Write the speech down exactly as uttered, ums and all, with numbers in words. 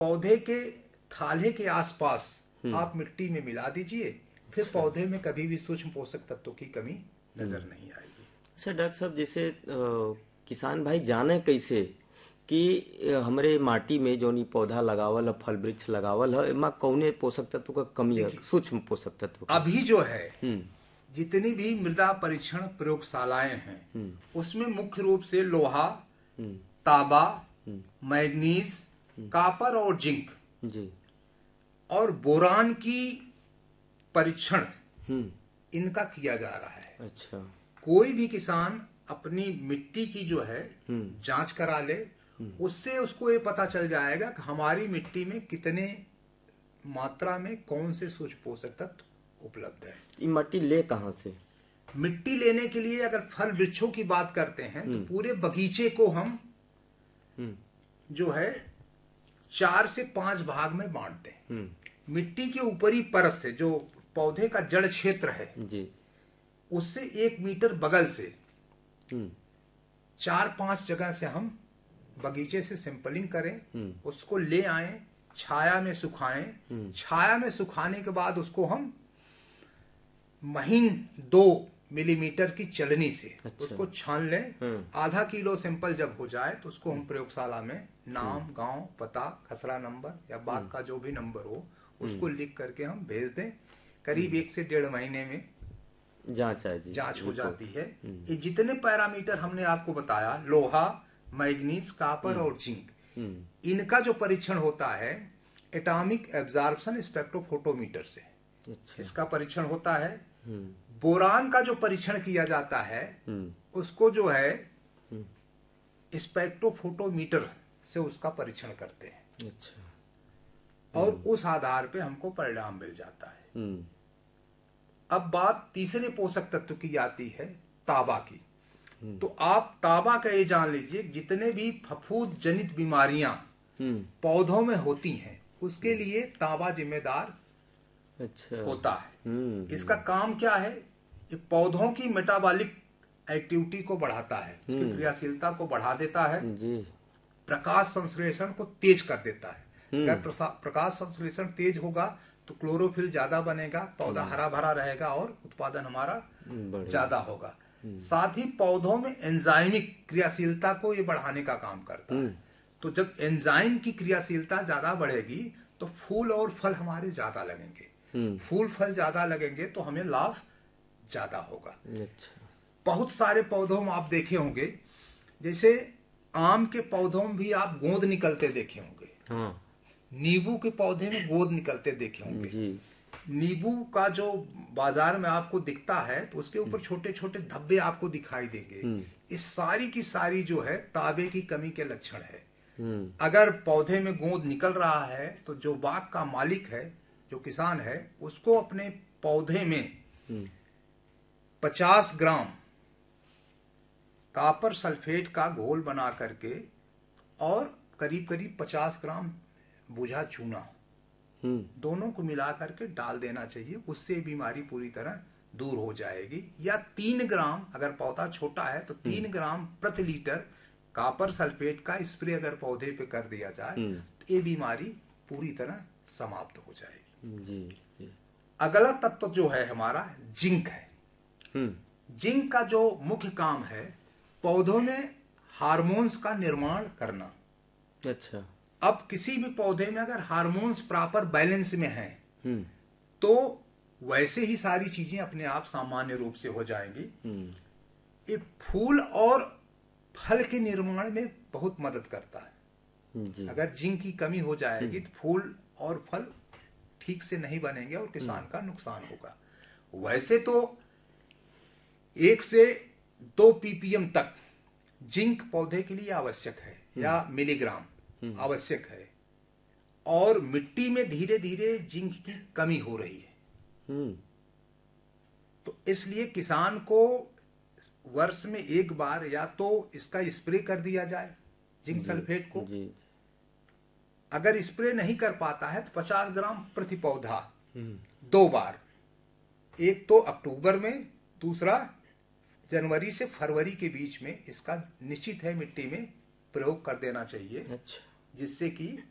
पौधे के थाले के आसपास आप मिट्टी में मिला दीजिए, फिर पौधे में कभी भी सूक्ष्म पोषक तत्वों की कमी नजर नहीं आएगी। अच्छा डॉक्टर साहब, जैसे अ, किसान भाई जाने कैसे कि अ, हमरे माटी में जो नी पौधा लगावल है, फल वृक्ष लगावल है, एमा कौने पोषक तत्व का कमी है, देखिए, सूक्ष्म पोषक तत्व का? अभी जो है हम्म जितनी भी मृदा परीक्षण प्रयोगशालाएं हैं उसमें मुख्य रूप से लोहा, तांबा, मैग्नीज, कॉपर और जिंक जी। और बोरान की परीक्षण हम्म इनका किया जा रहा है। अच्छा। कोई भी किसान अपनी मिट्टी की जो है जांच करा ले, उससे उसको ये पता चल जाएगा कि हमारी मिट्टी में कितने मात्रा में कौन से सूक्ष्म पोषक तत्व उपलब्ध है। ये मट्टी ले कहाँ से? मिट्टी लेने के लिए अगर फल वृक्षों की बात करते हैं तो पूरे बगीचे को हम जो है चार से पांच भाग में बांटते हैं। मिट्टी के ऊपरी परत से जो पौधे का जड़ क्षेत्र है जी। उससे एक मीटर बगल से चार पांच जगह से हम बगीचे से सैंपलिंग करें, उसको ले आएं, छाया में सुखाएं, छाया में सुखाने के बाद उसको हम महीन दो मिलीमीटर की चलनी से अच्छा। उसको छान लें। आधा किलो सैंपल जब हो जाए तो उसको हम प्रयोगशाला में नाम, गांव, पता, खसरा नंबर या बाग का जो भी नंबर हो उसको लिख करके हम भेज दें। करीब एक से डेढ़ महीने में जांच है जी, जांच हो जाती है। ये जितने पैरामीटर हमने आपको बताया, लोहा, मैग्नीज, कॉपर और जिंक, इनका जो परीक्षण होता है एटॉमिक एब्जॉर्प्शन स्पेक्ट्रोफोटोमीटर से। अच्छा। इसका परीक्षण होता है। बोरान का जो परीक्षण किया जाता है उसको जो है स्पेक्ट्रोफोटोमीटर से उसका परीक्षण करते हैं। अच्छा। और उस आधार पे हमको परिणाम मिल जाता है। अब बात तीसरे पोषक तत्व की आती है, तांबा की। तो आप तांबा का ये जान लीजिए, जितने भी फफूंद जनित बीमारियां पौधों में होती हैं उसके लिए तांबा जिम्मेदार अच्छा होता है। इसका काम क्या है? ये पौधों की मेटाबॉलिक एक्टिविटी को बढ़ाता है, उसकी क्रियाशीलता को बढ़ा देता है जी। प्रकाश संश्लेषण को तेज कर देता है। अगर प्रकाश संश्लेषण तेज होगा तो क्लोरोफिल ज्यादा बनेगा, पौधा हरा भरा रहेगा और उत्पादन हमारा ज्यादा होगा। साथ ही पौधों में एंजाइमिक क्रियाशीलता को ये बढ़ाने का काम करता है। तो जब एंजाइम की क्रियाशीलता ज्यादा बढ़ेगी तो फूल और फल हमारे ज्यादा लगेंगे। फूल फल ज्यादा लगेंगे तो हमें लाभ ज्यादा होगा। अच्छा। बहुत सारे पौधों में आप देखे होंगे, जैसे आम के पौधों में भी आप गोंद निकलते देखे होंगे। हाँ। नींबू के पौधे में गोंद निकलते देखे होंगे जी। नींबू का जो बाजार में आपको दिखता है तो उसके ऊपर छोटे छोटे धब्बे आपको दिखाई देंगे। इस सारी की सारी जो है तांबे की कमी के लक्षण है। अगर पौधे में गोंद निकल रहा है तो जो बाग का मालिक है, जो किसान है, उसको अपने पौधे में पचास ग्राम कॉपर सल्फेट का घोल बना करके और करीब करीब पचास ग्राम बुझा चूना, दोनों को मिला करके डाल देना चाहिए। उससे बीमारी पूरी तरह दूर हो जाएगी। या तीन ग्राम, अगर पौधा छोटा है तो तीन ग्राम प्रति लीटर कॉपर सल्फेट का स्प्रे अगर पौधे पे कर दिया जाए तो ये बीमारी पूरी तरह समाप्त हो जाएगी। जी, जी। अगला तत्व जो है हमारा जिंक है। जिंक का जो मुख्य काम है पौधों में हार्मोन्स का निर्माण करना। अच्छा। अब किसी भी पौधे में अगर हार्मोन्स प्रॉपर बैलेंस में हैं तो वैसे ही सारी चीजें अपने आप सामान्य रूप से हो जाएंगी। ये फूल और फल के निर्माण में बहुत मदद करता है। जी। अगर जिंक की कमी हो जाएगी तो फूल और फल ठीक से नहीं बनेंगे और किसान का नुकसान होगा। वैसे तो एक से दो पीपीएम तक जिंक पौधे के लिए आवश्यक है या मिलीग्राम आवश्यक है, और मिट्टी में धीरे धीरे जिंक की कमी हो रही है। तो इसलिए किसान को वर्ष में एक बार या तो इसका स्प्रे कर दिया जाए जिंक सल्फेट को। जी। अगर स्प्रे नहीं कर पाता है तो पचास ग्राम प्रति पौधा दो बार, एक तो अक्टूबर में, दूसरा जनवरी से फरवरी के बीच में इसका निश्चित है मिट्टी में प्रयोग कर देना चाहिए। अच्छा। जिससे कि